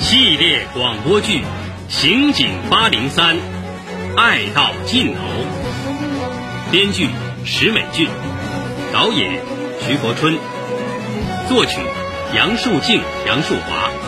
系列广播剧《刑警803》，爱到尽头。编剧石美俊，导演徐国春，作曲杨树静、杨树华。